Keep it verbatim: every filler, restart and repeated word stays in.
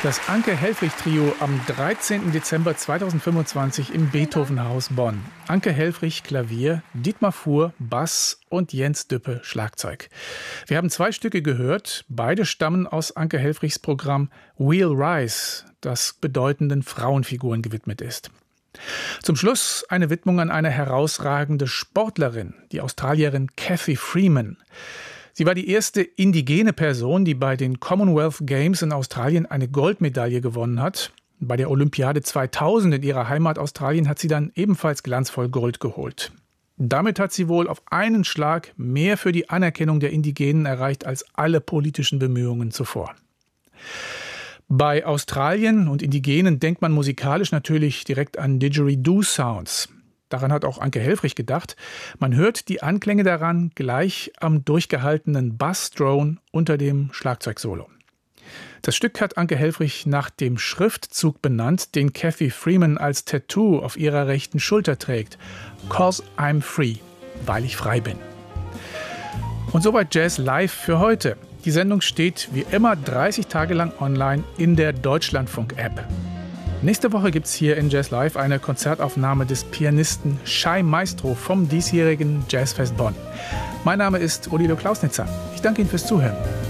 Das Anke-Helfrich-Trio am dreizehnten Dezember zweitausendfünfundzwanzig im Beethovenhaus Bonn. Anke Helfrich Klavier, Dietmar Fuhr Bass und Jens Düppe Schlagzeug. Wir haben zwei Stücke gehört. Beide stammen aus Anke Helfrichs Programm We'll Rise, das bedeutenden Frauenfiguren gewidmet ist. Zum Schluss eine Widmung an eine herausragende Sportlerin, die Australierin Cathy Freeman. Sie war die erste indigene Person, die bei den Commonwealth Games in Australien eine Goldmedaille gewonnen hat. Bei der Olympiade zweitausend in ihrer Heimat Australien hat sie dann ebenfalls glanzvoll Gold geholt. Damit hat sie wohl auf einen Schlag mehr für die Anerkennung der Indigenen erreicht als alle politischen Bemühungen zuvor. Bei Australien und Indigenen denkt man musikalisch natürlich direkt an Didgeridoo-Sounds. Daran hat auch Anke Helfrich gedacht. Man hört die Anklänge daran gleich am durchgehaltenen Bassdrone unter dem Schlagzeugsolo. Das Stück hat Anke Helfrich nach dem Schriftzug benannt, den Cathy Freeman als Tattoo auf ihrer rechten Schulter trägt. "'Cause I'm free", weil ich frei bin. Und soweit Jazz Live für heute. Die Sendung steht wie immer dreißig Tage lang online in der Deutschlandfunk-App. Nächste Woche gibt es hier in Jazz Live eine Konzertaufnahme des Pianisten Shai Maestro vom diesjährigen Jazzfest Bonn. Mein Name ist Odilo Klausnitzer. Ich danke Ihnen fürs Zuhören.